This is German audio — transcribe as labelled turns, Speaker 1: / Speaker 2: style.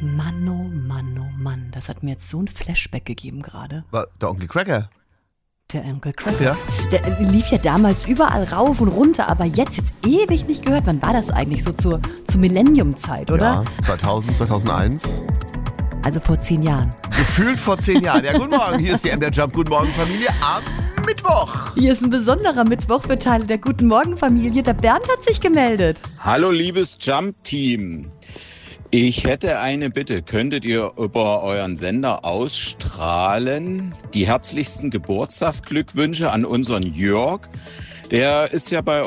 Speaker 1: Mann, oh Mann, oh Mann. Das hat mir jetzt so ein Flashback gegeben gerade.
Speaker 2: War der Onkel Cracker?
Speaker 1: Der Onkel Cracker.
Speaker 2: Ja.
Speaker 1: Der lief ja damals überall rauf und runter, aber jetzt ewig nicht gehört. Wann war das eigentlich? So zur Millennium-Zeit, oder?
Speaker 2: Ja, 2000, 2001.
Speaker 1: Also vor 10 Jahren.
Speaker 2: Gefühlt vor 10 Jahren. Ja, guten Morgen, hier ist die MDR Jump. Guten Morgen, Familie, am Mittwoch.
Speaker 1: Hier ist ein besonderer Mittwoch für Teile der Guten Morgen Familie. Der Bernd hat sich gemeldet.
Speaker 3: Hallo liebes Jump-Team. Ich hätte eine Bitte. Könntet ihr über euren Sender ausstrahlen die herzlichsten Geburtstagsglückwünsche an unseren Jörg? Der ist ja bei